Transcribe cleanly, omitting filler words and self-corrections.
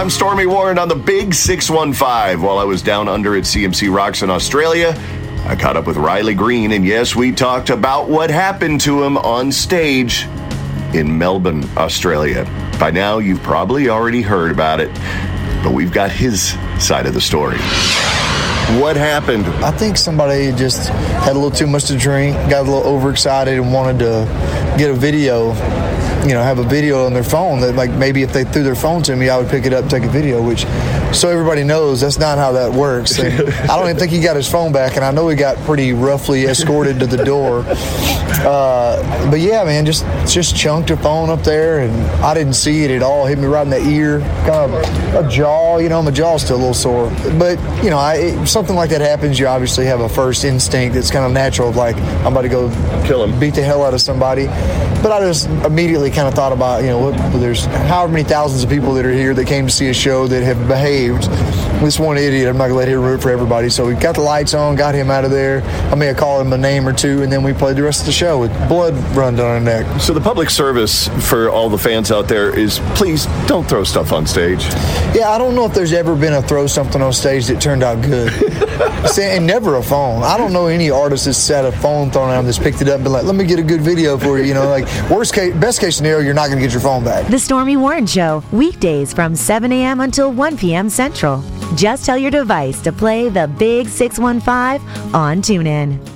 I'm Stormy Warren on the Big 615. While I was down under at CMC Rocks in Australia, I caught up with Riley Green, and yes, we talked about what happened to him on stage in Melbourne, Australia. By now, you've probably already heard about it, but we've got his side of the story. What happened? I think somebody just had a little too much to drink, got a little overexcited, and wanted to get a video, have a video on their phone that, like, maybe if they threw their phone to me, I would pick it up and take a video, which, so everybody knows, that's not how that works. And I don't even think he got his phone back, and I know he got pretty roughly escorted to the door. But yeah, man, just chunked a phone up there, and I didn't see it at all. Hit me right in the ear, kind of a jaw. My jaw's still a little sore. But if something like that happens, you obviously have a first instinct that's kind of natural, like I'm about to go kill him, beat the hell out of somebody. But I just immediately kind of thought about, there's however many thousands of people that are here that came to see a show that have behaved. This one idiot, I'm not going to let him root for everybody. So we got the lights on, got him out of there. I may have called him a name or two, and then we played the rest of the show with blood run down our neck. So the public service for all the fans out there is, please don't throw stuff on stage. Yeah, I don't know if there's ever been a throw something on stage that turned out good. And never a phone. I don't know any artist that's had a phone thrown at him that's picked it up and been like, let me get a good video for you. Best case scenario, you're not going to get your phone back. The Stormy Warren Show, weekdays from 7 a.m. until 1 p.m. Central. Just tell your device to play the Big 615 on TuneIn.